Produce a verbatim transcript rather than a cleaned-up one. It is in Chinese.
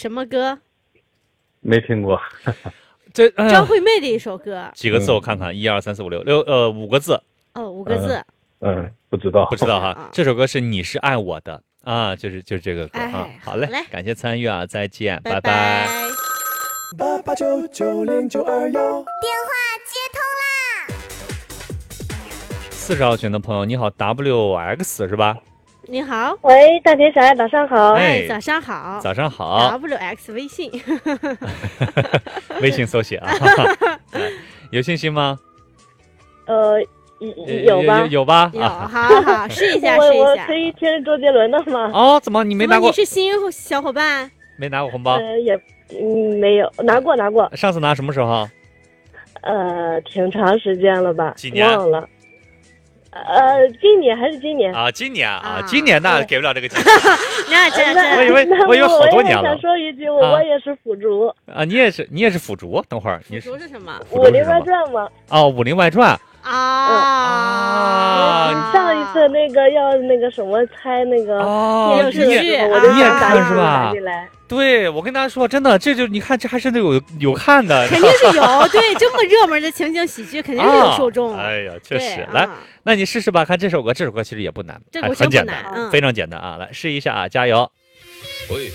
什么歌？ 没听过。 这、呃、 张惠妹的一首歌。 几个字？我看看，一二三四五六六，呃，五个字。 哦，五个字。 嗯，嗯不知道， 不知道哈。 啊、 这首歌是你是爱我的啊，就是就是这个歌、哎、啊。好嘞， 好嘞， 感谢参与啊，再见， 拜拜。 八八九九零九二幺， 电话接通啦！四十号群的朋友，你好 ，W X 是吧？ 你好， 喂，大田小爱，早上好。 哎，早上好， 早上好。 W X 微信， 微信搜写啊，有信息吗？ 呃，有吧？ 有有吧？ 有，好好好，试一下，试一下。 我可以听周杰伦的吗？ 哦，怎么你没拿过？ 你是新小伙伴？ 没拿过红包？ 呃，也嗯没有拿过，拿过。 上次拿什么时候？ 呃，挺长时间了吧？ 几年？ 忘了。呃，今年还是今年啊？今年啊，今年那给不了这个机会。 那这这， 我以为我以为好多年了。 我想说一句，我我也是腐竹啊，你也是你也是腐竹。等会儿，你腐竹是什么？ 《武林外传》吗？ 哦，《武林外传》 啊。 上一次那个要那个什么猜那个哦， 电视剧， 我就你也看是吧？ 来对，我跟大家说，真的，这就你看，这还是有有看的， 肯定是有。对，这么热门的情景喜剧，肯定是有受众。 啊、哎呀，确实。来，那你试试吧，看这首歌，这首歌其实也不难， 这个很简单， 嗯、 非常简单啊！来试一下啊，加油。 喂。